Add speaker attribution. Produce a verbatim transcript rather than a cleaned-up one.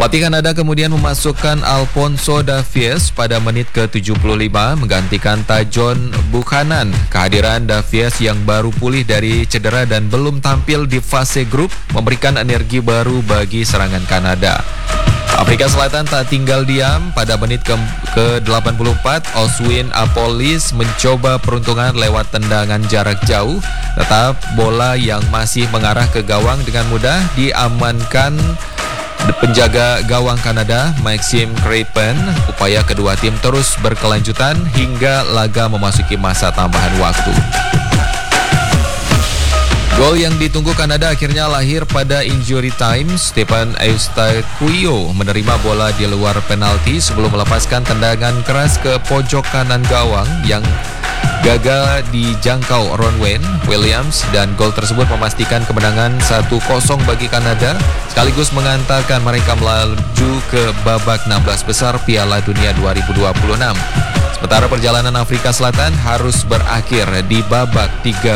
Speaker 1: Pelatih Kanada kemudian memasukkan Alphonso Davies pada menit ke tujuh puluh lima menggantikan Tajon Buchanan. Kehadiran Davies yang baru pulih dari cedera dan belum tampil di fase grup memberikan energi baru bagi serangan Kanada. Afrika Selatan tak tinggal diam. Pada menit ke delapan puluh empat, Oswin Apolis mencoba peruntungan lewat tendangan jarak jauh. Tetap bola yang masih mengarah ke gawang dengan mudah diamankan penjaga gawang Kanada, Maxime Crépin. Upaya kedua tim terus berkelanjutan hingga laga memasuki masa tambahan waktu. Gol yang ditunggu Kanada akhirnya lahir pada injury time. Stephen Eustaquio menerima bola di luar penalti sebelum melepaskan tendangan keras ke pojok kanan gawang yang gagal dijangkau Ron Wayne Williams, dan gol tersebut memastikan kemenangan satu kosong bagi Kanada sekaligus mengantarkan mereka melaju ke babak enam belas besar Piala Dunia dua ribu dua puluh enam. Sementara perjalanan Afrika Selatan harus berakhir di babak tiga